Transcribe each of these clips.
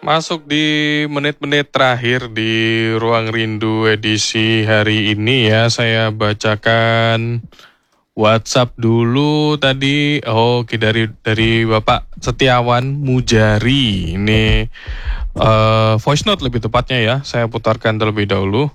Masuk di menit-menit terakhir di Ruang Rindu edisi hari ini ya. Saya bacakan WhatsApp dulu tadi. Oke, dari Bapak Setiawan Mujari. Ini voice note lebih tepatnya ya. Saya putarkan terlebih dahulu.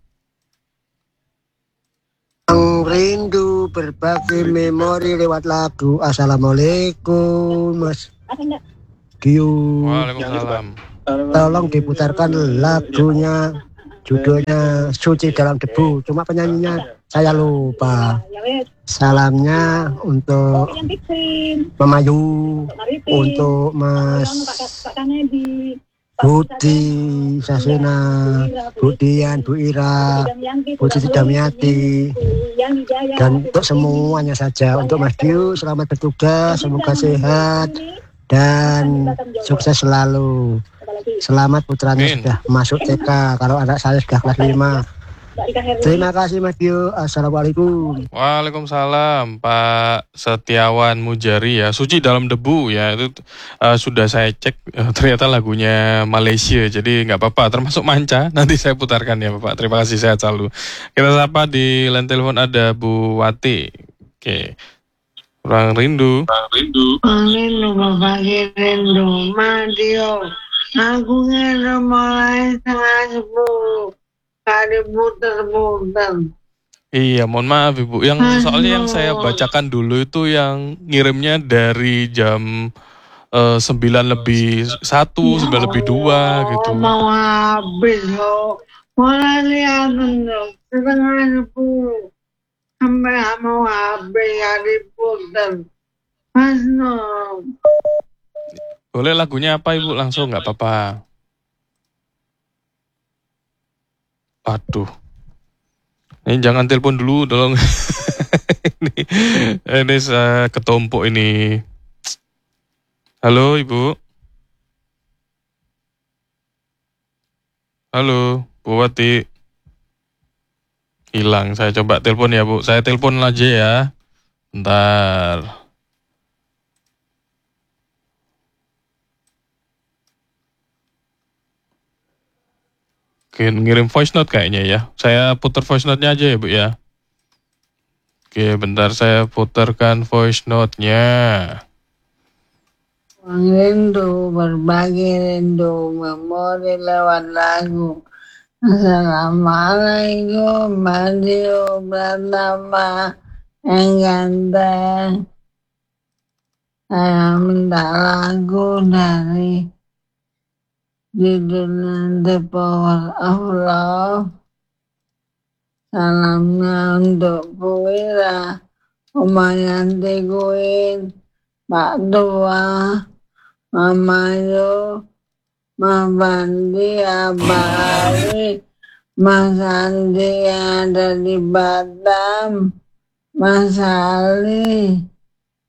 Rindu berbagi memori lewat lagu. Assalamualaikum Mas Giu. Waalaikumsalam. Tolong diputarkan lagunya, judulnya Suci Dalam Debu. Cuma penyanyinya saya lupa. Salamnya untuk Memayu, untuk Mas Budi Sasena, Bu Dian, Bu Ira, Bu Siti Damiati, dan untuk semuanya saja. Untuk Mas Giu, selamat bertugas, semoga sehat dan sukses selalu. Selamat putranya sudah masuk TK, kalau anak saya sudah kelas 5. Terima kasih Mas Giu. Assalamualaikum. Waalaikumsalam Pak Setiawan Mujari ya. Suci Dalam Debu ya. Itu sudah saya cek ternyata lagunya Malaysia. Jadi nggak apa-apa, termasuk manca. Nanti saya putarkan ya Bapak. Terima kasih, sehat selalu. Kita sapa di line telepon ada Bu Wati. Oke. Ruang Rindu. Rindu Bapak Rindu Madio. Aku ngira mulai 9:30. Kali puter-puter. Iya, mohon maaf Ibu. Soalnya yang saya bacakan dulu itu yang ngirimnya dari jam 9:01, 9:02 gitu. Mau habis loh. Mulai lihat dulu. 9:30. Sampai mau habis kali puter. Mas no. Boleh lagunya apa Ibu? Langsung nggak apa-apa. Aduh. Ini jangan telepon dulu, tolong. ini saya ketumpuk ini. Halo Ibu. Halo Bu Wati. Hilang, saya coba telepon ya Bu. Saya telepon aja ya. Bentar. Ngirim voice note kayaknya ya. Saya putar voice note-nya aja ya Bu ya. Oke, bentar saya putarkan voice note-nya. Rindu, berbagi rindu, memori lewat lagu. Assalamualaikum, Madio Pratama yang ganteng. Saya minta lagu dari judul The Power of Love. Salamnya untuk Bu Ira, Umayanti Queen, Pak Tua, Mama Yu, Mas Bandi, Abah Ali, Mas Andi yang ada di Batam, Mas Ali,